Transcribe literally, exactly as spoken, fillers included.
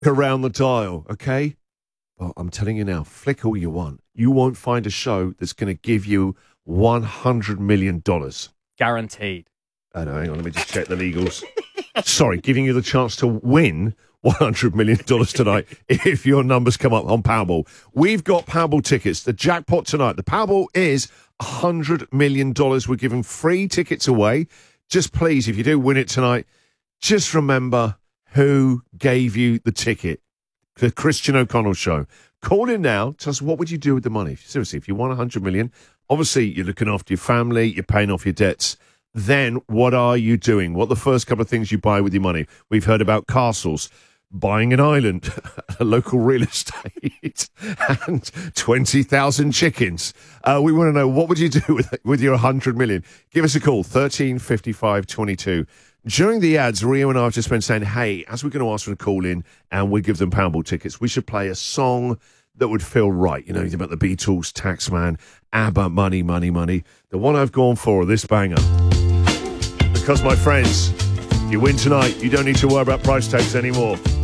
around the dial, okay? Well, I'm telling you now, flick all you want. You won't find a show that's going to give you one hundred million dollars. Guaranteed. Oh, no, hang on, let me just check the legals. Sorry, giving you the chance to win one hundred million dollars tonight if your numbers come up on Powerball. We've got Powerball tickets. The jackpot tonight. The Powerball is one hundred million dollars. We're giving free tickets away. Just please, if you do win it tonight, just remember who gave you the ticket. The Christian O'Connell Show. Call in now. Tell us, what would you do with the money? Seriously, if you won one hundred million dollars, obviously you're looking after your family, you're paying off your debts. Then what are you doing? What are the first couple of things you buy with your money? We've heard about castles, buying an island, a local real estate, and twenty thousand chickens. Uh, we want to know, what would you do with, with your one hundred million dollars? Give us a call, thirteen fifty-five twenty-two. During the ads, Rio and I have just been saying, hey, as we're going to ask for a call in and we give them Powerball tickets, we should play a song that would feel right. You know, about the Beatles, Taxman, ABBA, Money, Money, Money. The one I've gone for, this banger. Because, my friends, you win tonight, you don't need to worry about price tags anymore.